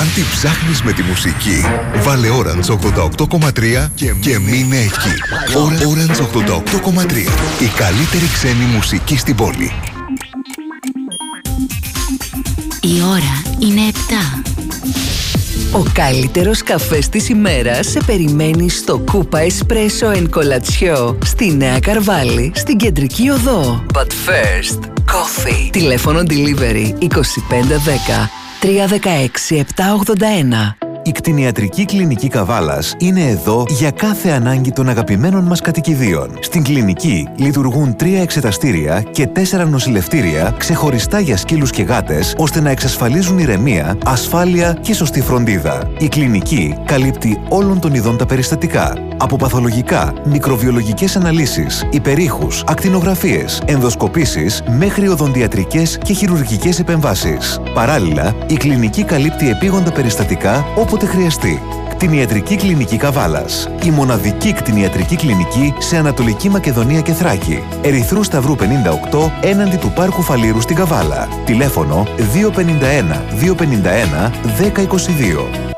Αν τη ψάχνεις με τη μουσική, βάλε Orange 88,3 και μείνε εκεί. Orange 88,3. Η καλύτερη ξένη μουσική στην πόλη. Η ώρα είναι 7. Ο καλύτερος καφές της ημέρας σε περιμένει στο Κούπα Espresso and Colazione στη Νέα Καρβάλη, στην Κεντρική Οδό. But first, coffee. Τηλέφωνο delivery 2510 316 781. Η κτηνιατρική κλινική Καβάλας είναι εδώ για κάθε ανάγκη των αγαπημένων μας κατοικιδίων. Στην κλινική λειτουργούν 3 εξεταστήρια και 4 νοσηλευτήρια ξεχωριστά για σκύλους και γάτες, ώστε να εξασφαλίζουν ηρεμία, ασφάλεια και σωστή φροντίδα. Η κλινική καλύπτει όλων των ειδών τα περιστατικά. Από παθολογικά, μικροβιολογικές αναλύσεις, υπερήχους, ακτινογραφίες, ενδοσκοπήσεις μέχρι οδοντιατρικές και χειρουργικές επεμβάσεις. Παράλληλα, η κλινική καλύπτει επίγοντα περιστατικά όποτε χρειαστεί. Κτηνιατρική κλινική Καβάλας. Η μοναδική κτηνιατρική κλινική σε Ανατολική Μακεδονία και Θράκη. Ερυθρού Σταυρού 58 έναντι του Πάρκου Φαλήρου στην Καβάλα. Τηλέφωνο 251 251 1022.